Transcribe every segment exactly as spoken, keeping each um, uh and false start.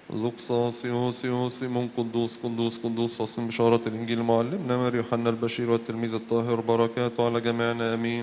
زقصاصيوس يوسيمون قدوس قدوس قدوس وصم بشارة الإنجيل معلمنا مار يوحنا البشير والتلميذ الطاهر بركاته على جميعنا آمين.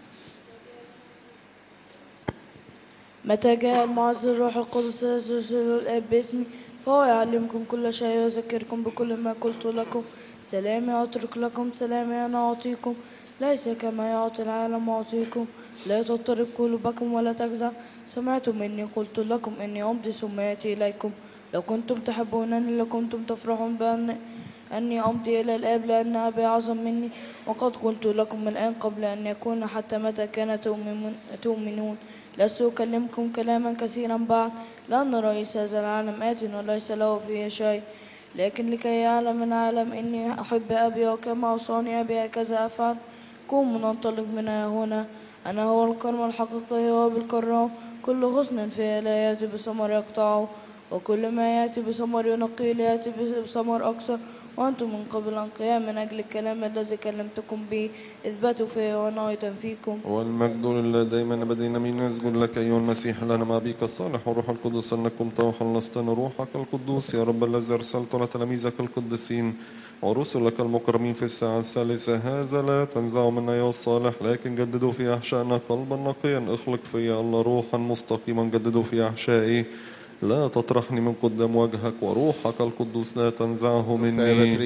متى جاء المعز الروح القدس يرسل الآب باسمي فهو يعلمكم كل شيء ويذكركم بكل ما قلت لكم. سلامي أترك لكم، سلامي أنا أعطيكم، ليس كما يعطي العالم أعطيكم. لا تضطرب قلوبكم ولا تجزع. سمعتم إني قلت لكم إني أمضي ثم يأتي إليكم. لو كنتم تحبونني لكنتم تفرحون بأن أني أمضي إلى الآب، لأن أبي أعظم مني. وقد قلت لكم من الآن قبل أن يكون، حتى متى كان تؤمنون. لست أكلمكم كلاما كثيرا بعد، لأن رئيس هذا العالم آت وليس له فيه شيء. لكن لكي يعلم العالم إني أحب أبي، وكما أوصاني أبي هكذا أفعل. قوموا ننطلق من هنا. أنا هو الكرم الحقيقي وبالكرام. كل غصن فيه لا يأتي بثمر يقطعه، وكل ما يأتي بثمر ينقيه ليأتي بثمر أكثر. وأنتم من قبل القيام من أجل الكلام الذي كلمتكم به اثبتوا فيه وأنا أيضا فيكم. والمجد لله دائما أبدين أمين. نسجد لك أيها المسيح لنا مع بك الصالح وروح القدس أنكم وخلصتنا روحك القدوس يا رب الذي أرسلت لتلاميذك القديسين ورسلك المكرمين في الساعة الثالثة. هذا لا تنزع منا يا الصالح، لكن جددوا في أحشائنا قلبا نقيا. اخلق فيا الله روحا مستقيما جددوا في أحشائي. لا تطرحني من قدام وجهك، وروحك القدوس لا تنزعه مني.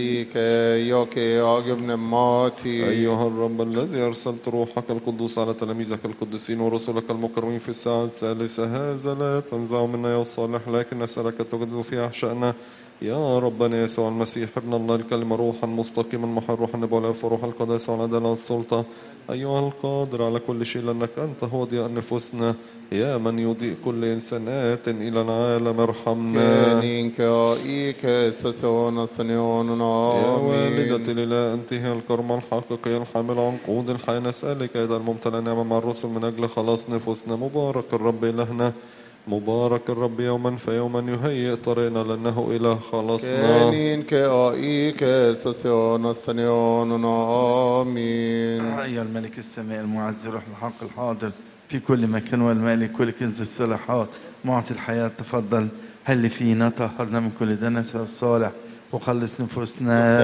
أيها الرب الذي أرسلت روحك القدوس على تلاميذك القديسين ورسلك المكرمين في الساعة الثالثة. هذا لا تنزع منا يا الصالح، لكن أسألك تجدد في أحشائنا يا ربنا يسوع المسيح ابن الله الكلمة روحا مستقيما محى روح النبوة وروح القداسة والعدالة والسلطة. أيها القادر على كل شيء، لأنك أنت هو ضياء نفوسنا، يا من يضيء كل إنسانات إلى العالم ارحمنا. يا والدة الإله أنت هي الكرمة الحقيقية الحامل عنقود الحياة. نسألك أيضا الممتلئ نعمة مع الرسل من أجل خلاص نفوسنا. مبارك الرب إلهنا، مبارك الرب يوما فيوما يهيئ طريقنا لأنه إله خلاصنا. أيها الملك السماء المعز روح الحق الحاضر في كل مكان، والمالك كل كنز الصلاحات معطي الحياة، تفضل هل فينا طهرنا من كل دنس الصالح وخلص نفوسنا.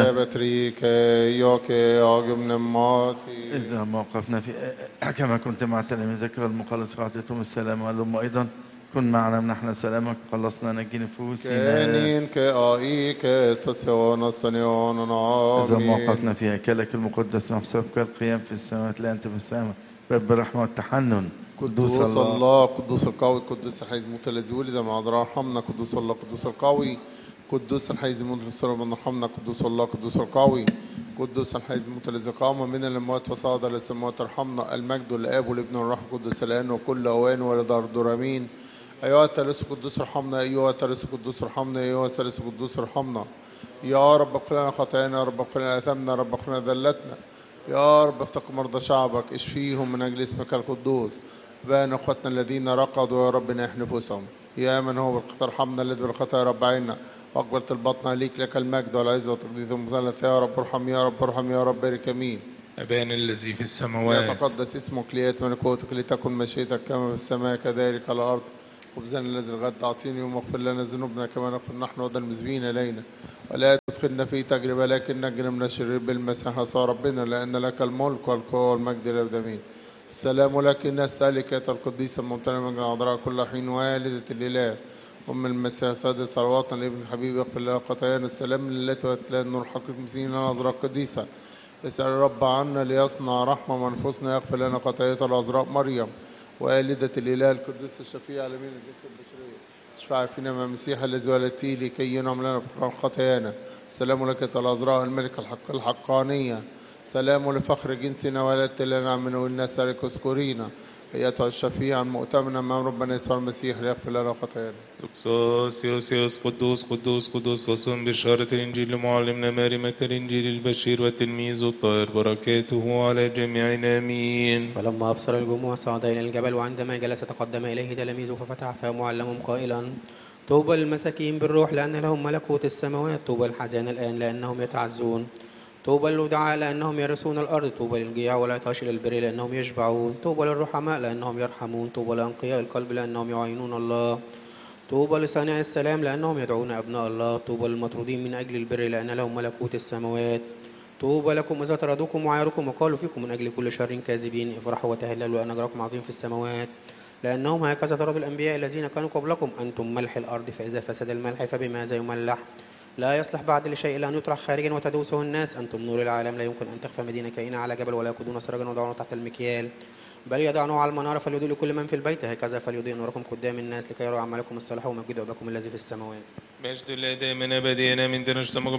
إذا موقفنا في كما كنت مع تلاميذك المخلص فأعطيتهم السلام ولهم أيضا كن معنا منحنا سلامك خلصنا نجي نفوسنا. إذا موقفنا في هيكلك المقدس نحسبك القيام في السماوات لا أنت في السماء باب الرحمة والتحنن. قدوس الله قدوس القوي قدوس الحي الموت الذي ولد مع عذراء ارحمنا. قدوس الله قدوس القوي قدوس الحي الموت الذي ارحمنا. قدوس الله قدوس القوي قدوس الحي الموت الذي قام من الأموات وصعد إلى السماوات ارحمنا. المجد للآب والابن والروح القدس الآن وكل أوان ولدار دور آمين. أيها الثالث القدوس ارحمنا. أيها الثالث القدوس ارحمنا. أيها الثالث القدوس ارحمنا. يا رب اغفر لنا خطايانا، يا رب اغفر لنا آثامنا، يا رب اغفر لنا ذلتنا. يا رب افتق مرضى شعبك، اشفيهم من أجل اسمك القدوس. بان اخوتنا الذين رقدوا يا رب ناح نفوسهم. يا من هو بالخطا ارحمنا، الذي بالخطا يا رب عنا واقبلت البطن ليك لك المجد والعزه والتقديس والمثلث. يا رب ارحم، يا رب ارحم، يا رب بارك امين. أبانا الذي في السماوات يتقدس اسمك، ليأتي ملكوتك، لتكن مشيئتك كما في السماء كذلك على الارض. خبزنا الذي الغد اعطيني يوم اغفر لنا ذنوبنا كما نغفر نحن وذا المذنبين الينا، ولا تدخلنا في تجربه لكن نجنا من الشرير بالمسيح يسوع ربنا، لان لك الملك والقوه والمجد الى الابد امين. السلام لك نسألك يا القديسة الممتنة من عذراء كل حين والدة الإله أم المسيح سادة صلواتنا لابن الحبيب يغفر لنا خطايانا. السلام للتي وتلا النور حقيق مسيحنا العذراء القديسة. اسأل الرب عنا ليصنع رحمة من نفوسنا يغفر لنا خطايانا. العذراء مريم والدة الإله القديسة الشفيعة على مين الجنس البشرية اشفع فينا مع المسيح الذي ولدتيه لكي ينعم لنا بغفران خطايانا. السلام لك يا العذراء الملك الحق الحقانية. سلام لفخر جنسنا ولدت لنا من والناس لك اذكرينا ايتها الشفيعة المؤتمنة امام ربنا يسوع المسيح ليغفر لنا خطايانا. تقصاص قدوس قدوس قدوس وصم بشارة الإنجيل لمعلمنا مريم الإنجيل البشير والتلميذ الطاهر بركاته على جميعنا آمين. فلما أبصر الجموع صعد إلى الجبل، وعندما جلس تقدم إليه تلاميذه ففتح فاه معلمهم قائلا طوبى للمساكين بالروح لأن لهم ملكوت السماوات. طوبى الحزان الآن لأنهم يتعزون. طوبى للودعاء لأنهم يرثون الأرض. طوبى للجياع والعطاش للبر لأنهم يشبعون. طوبى للرحماء لأنهم يرحمون. طوبى لأنقياء القلب لأنهم يعينون الله. طوبى لصانع السلام لأنهم يدعون أبناء الله. طوبى للمطرودين من أجل البر لأن لهم ملكوت السماوات. طوبى لكم إذا طردوكم وعايروكم وقالوا فيكم من أجل كل شر كاذبين. افرحوا وتهللوا لأن أجركم عظيم في السماوات، لأنهم هكذا طردوا الأنبياء الذين كانوا قبلكم. أنتم ملح الأرض، فإذا فسد الملح فبماذا يملح؟ لا يصلح بعد لشيء إلا أن يطرح خارجا وتدوسه الناس. أنتم نور العالم، لا يمكن أن تخفى مدينة كائنة على جبل، ولا يقودون سراجا ويضعونه تحت المكيال، بل يضعنه على المنارة فليضيء لكل من في البيت. هكذا فليضيء نوركم قدام الناس لكي يروا أعمالكم الصالحة ومجدوا أباكم الذي في السماوات. مجد الله دائما أبدينا من دون